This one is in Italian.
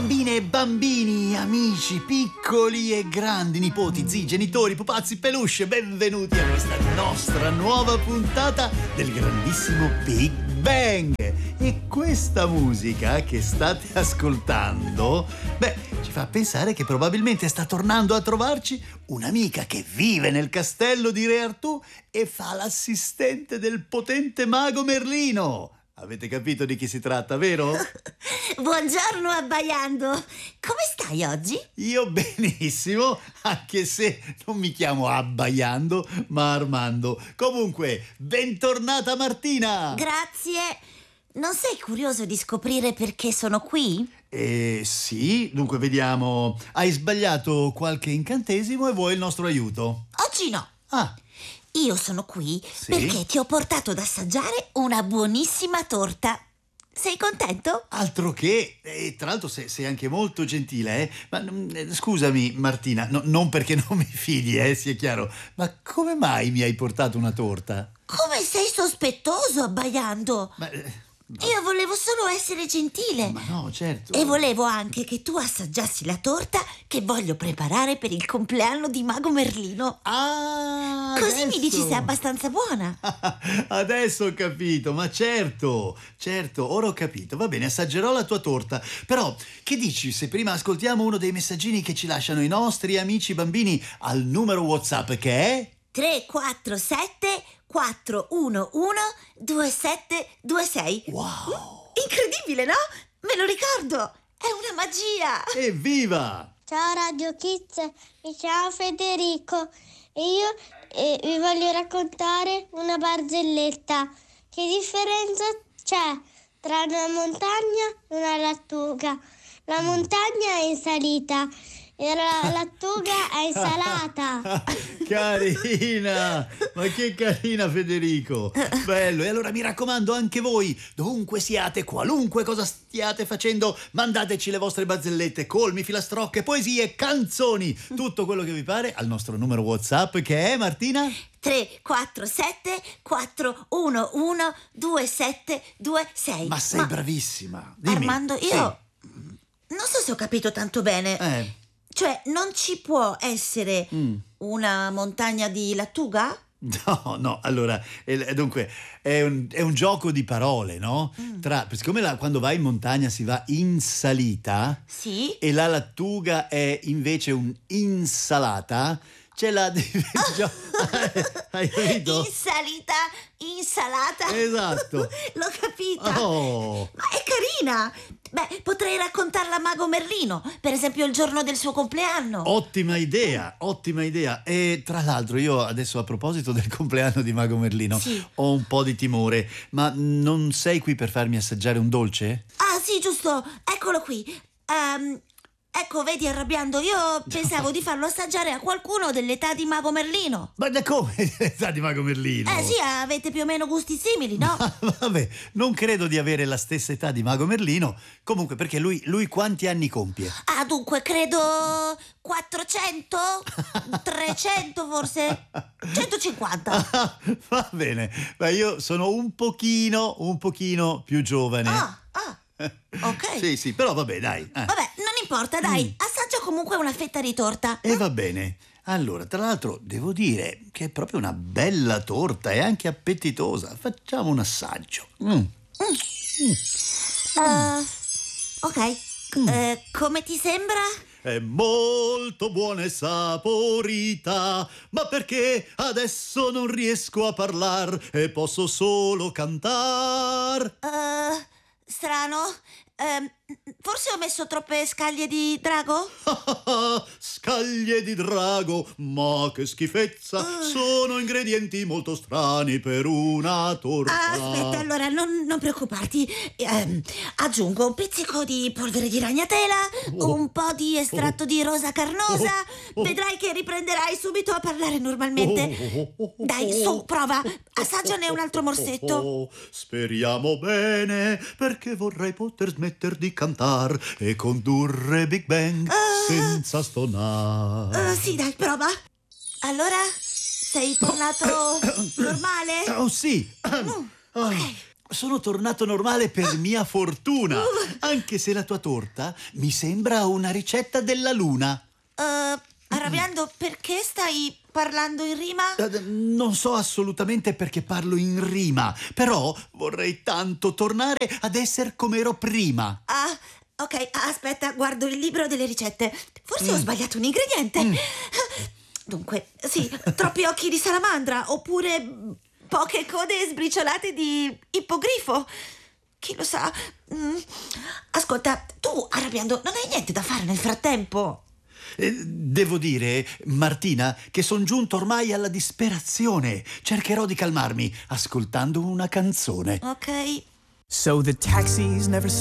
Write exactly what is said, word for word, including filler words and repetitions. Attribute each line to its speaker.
Speaker 1: Bambine e bambini, amici piccoli e grandi, nipoti, zii, genitori, pupazzi, peluche, benvenuti a questa nostra nuova puntata del grandissimo Big Bang. E questa musica che state ascoltando, beh, ci fa pensare che probabilmente sta tornando a trovarci un'amica che vive nel castello di Re Artù e fa l'assistente del potente mago Merlino. Avete capito di chi si tratta, vero?
Speaker 2: Buongiorno abbaiando. Come stai oggi?
Speaker 1: Io benissimo, anche se non mi chiamo abbaiando, ma Armando. Comunque, bentornata Martina!
Speaker 2: Grazie. Non sei curioso di scoprire perché sono qui?
Speaker 1: Eh sì, dunque vediamo. Hai sbagliato qualche incantesimo e vuoi il nostro aiuto?
Speaker 2: Oggi no.
Speaker 1: Ah.
Speaker 2: Io sono qui
Speaker 1: Sì?
Speaker 2: perché ti ho portato ad assaggiare una buonissima torta. Sei contento?
Speaker 1: Altro che, e tra l'altro sei, sei anche molto gentile, eh? Ma mm, scusami Martina, no, non perché non mi fidi, eh, sia chiaro, ma come mai mi hai portato una torta?
Speaker 2: Come sei sospettoso abbaiando?
Speaker 1: Ma, eh, ma-
Speaker 2: Io volevo solo essere gentile.
Speaker 1: ma no, certo.
Speaker 2: E volevo anche che tu assaggiassi la torta che voglio preparare per il compleanno di Mago Merlino.
Speaker 1: Ah,
Speaker 2: Così
Speaker 1: adesso.
Speaker 2: mi dici se è abbastanza buona.
Speaker 1: Adesso ho capito, ma certo, certo, ora ho capito. Va bene, assaggerò la tua torta. Però, che dici se prima ascoltiamo uno dei messaggini che ci lasciano i nostri amici bambini al numero WhatsApp che è?
Speaker 2: tre quattro sette quattro uno uno due sette due sei.
Speaker 1: Wow!
Speaker 2: Incredibile, no? Me lo ricordo. È una magia.
Speaker 1: Evviva!
Speaker 3: Ciao Radio Kids, mi chiamo Federico e io eh, vi voglio raccontare una barzelletta. Che differenza c'è tra una montagna e una lattuga? La montagna è in salita e la lattuga è in salata.
Speaker 1: Carina! Ma che carina Federico! Bello! E allora mi raccomando anche voi, dovunque siate, qualunque cosa stiate facendo, mandateci le vostre barzellette, colmi, filastrocche, poesie, canzoni, tutto quello che vi pare al nostro numero WhatsApp che è, Martina?
Speaker 2: tre quattro sette quattro uno uno due sette due sei.
Speaker 1: Ma sei bravissima! Dimmi.
Speaker 2: Armando, io
Speaker 1: Sì.
Speaker 2: non so se ho capito tanto bene.
Speaker 1: Eh.
Speaker 2: Cioè, non ci può essere
Speaker 1: Mm.
Speaker 2: una montagna di lattuga?
Speaker 1: No, no, allora, eh, dunque, è un, è un gioco di parole, no? Tra, siccome la- quando vai in montagna si va in salita
Speaker 2: Sì.
Speaker 1: e la lattuga è invece un'insalata, c'è la... gio- Hai capito?
Speaker 2: Insalita, insalata.
Speaker 1: Esatto.
Speaker 2: L'ho capita.
Speaker 1: Oh,
Speaker 2: Ma è carina. Beh, potrei raccontarla a Mago Merlino, per esempio il giorno del suo compleanno.
Speaker 1: ottima idea, ottima idea. E tra l'altro io adesso a proposito del compleanno di Mago Merlino
Speaker 2: Sì.
Speaker 1: ho un po' di timore, ma non sei qui per farmi assaggiare un dolce?
Speaker 2: Ah, sì, giusto. Eccolo qui. Ehm, ecco, vedi, arrabbiando, io pensavo di farlo assaggiare a qualcuno dell'età di Mago Merlino.
Speaker 1: Ma da come sa di Mago Merlino?
Speaker 2: Eh sì, avete più o meno gusti simili, no?
Speaker 1: Ah, vabbè, non credo di avere la stessa età di Mago Merlino. Comunque, perché lui, lui quanti anni compie?
Speaker 2: Ah, dunque, credo quattrocento? trecento forse? centocinquanta.
Speaker 1: Ah, va bene, ma io sono un pochino, un pochino più giovane.
Speaker 2: Ah, ah, ok.
Speaker 1: Sì, sì, però vabbè, dai. eh.
Speaker 2: Vabbè, non importa, dai,
Speaker 1: Mm.
Speaker 2: assaggia comunque una fetta di torta.
Speaker 1: E va bene. Allora, tra l'altro, devo dire che è proprio una bella torta e anche appetitosa. Facciamo un assaggio. Mm.
Speaker 2: Eh, ok,
Speaker 1: Mm.
Speaker 2: Eh, come ti sembra?
Speaker 1: È molto buona e saporita, ma perché adesso non riesco a parlar e posso solo cantar?
Speaker 2: Eh, strano. Ehm, forse ho messo troppe scaglie di drago?
Speaker 1: Scaglie di drago, ma che schifezza! Sono ingredienti molto strani per una torta.
Speaker 2: Ah, aspetta, allora non, non preoccuparti. Ehm, aggiungo un pizzico di polvere di ragnatela,
Speaker 1: Oh.
Speaker 2: un po' di estratto di rosa carnosa.
Speaker 1: Oh. Oh.
Speaker 2: Vedrai che riprenderai subito a parlare normalmente. Dai, su, prova. Assaggiane un altro morsetto.
Speaker 1: Oh, speriamo bene, perché vorrei poter smettere di cantare e condurre Big Bang senza stonare.
Speaker 2: Eh, sì, dai, prova. Allora, sei tornato normale?
Speaker 1: Oh sì.
Speaker 2: Mm,
Speaker 1: Oh,
Speaker 2: ok.
Speaker 1: Sono tornato normale per mia fortuna, anche se la tua torta mi sembra una ricetta della luna.
Speaker 2: Uh, arrabbiando, perché stai parlando in rima?
Speaker 1: Eh, Non so assolutamente perché parlo in rima, però vorrei tanto tornare ad essere come ero prima.
Speaker 2: Ah, ok, aspetta, guardo il libro delle ricette. Forse ho sbagliato un ingrediente. Dunque, sì, troppi occhi di salamandra, oppure poche code sbriciolate di ippogrifo. Chi lo sa? Mm. Ascolta, tu, arrabbiando, non hai niente da fare nel frattempo?
Speaker 1: Eh, Devo dire, Martina, che son giunto ormai alla disperazione. Cercherò di calmarmi ascoltando una canzone.
Speaker 2: Ok.
Speaker 4: So the taxis never